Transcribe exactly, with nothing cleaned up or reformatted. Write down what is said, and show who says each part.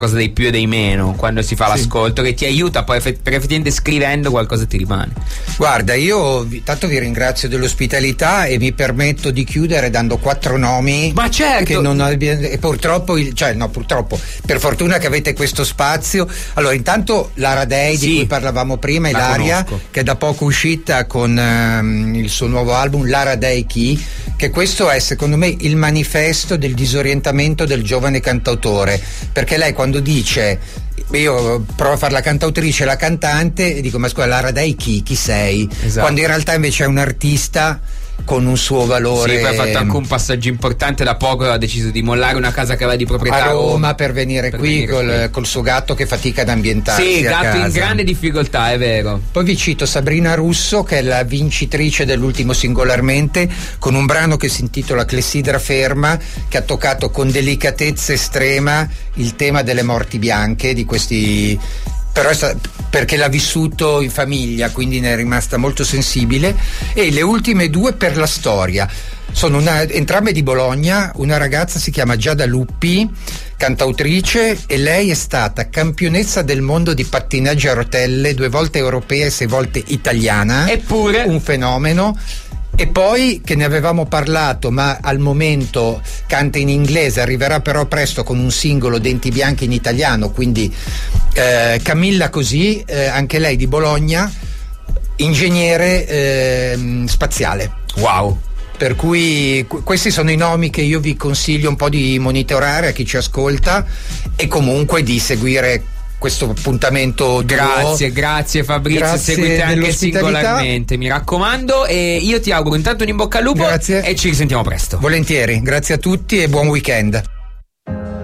Speaker 1: cosa dei più e dei meno quando si fa
Speaker 2: sì.
Speaker 1: l'ascolto, che ti aiuta poi perché effettivamente scrivendo qualcosa ti rimane.
Speaker 2: Guarda, io tanto vi ringrazio dell'ospitalità e mi permetto di chiudere dando quattro nomi.
Speaker 1: Ma certo,
Speaker 2: che non abbiamo, e purtroppo il, cioè no purtroppo per fortuna che avete questo spazio. Allora, intanto Lara Day, sì, di cui parlavamo prima, Ilaria, che è da poco uscita con um, il suo nuovo album Lara Day Chi, che questo è secondo me il manifesto del disorientamento del giovane cantautore, perché lei quando dice, io provo a fare la cantautrice, la cantante, e dico ma scusa, Lara Day chi? Chi sei? Esatto. Quando in realtà invece è un artista con un suo valore.
Speaker 1: Sì, poi ha fatto anche un passaggio importante, da poco ha deciso di mollare una casa che aveva di proprietà
Speaker 2: a Roma per venire
Speaker 1: per
Speaker 2: qui
Speaker 1: venire
Speaker 2: col,
Speaker 1: qui.
Speaker 2: col suo gatto che fatica ad ambientarsi.
Speaker 1: Sì,
Speaker 2: a
Speaker 1: gatto
Speaker 2: casa.
Speaker 1: In grande difficoltà, è vero.
Speaker 2: Poi vi cito Sabrina Russo, che è la vincitrice dell'ultimo Singolarmente, con un brano che si intitola Clessidra Ferma, che ha toccato con delicatezza estrema il tema delle morti bianche, di questi, però è sta- perché l'ha vissuto in famiglia, quindi ne è rimasta molto sensibile. E le ultime due per la storia sono una, entrambe di Bologna. Una ragazza si chiama Giada Luppi, cantautrice, e lei è stata campionessa del mondo di pattinaggio a rotelle, due volte europea e sei volte italiana.
Speaker 1: Eppure
Speaker 2: un fenomeno. E poi, che ne avevamo parlato, ma al momento canta in inglese, arriverà però presto con un singolo Denti Bianchi in italiano, quindi eh, Camilla Così, eh, anche lei di Bologna, ingegnere eh, spaziale.
Speaker 1: Wow.
Speaker 2: Per cui qu- questi sono i nomi che io vi consiglio un po' di monitorare a chi ci ascolta, e comunque di seguire questo appuntamento.
Speaker 1: Grazie,
Speaker 2: tuo.
Speaker 1: grazie Fabrizio,
Speaker 2: Grazie
Speaker 1: seguite anche Singolarmente, mi raccomando, e io ti auguro intanto un in bocca al lupo.
Speaker 2: Grazie.
Speaker 1: E ci risentiamo presto.
Speaker 2: Volentieri, grazie a tutti e buon weekend.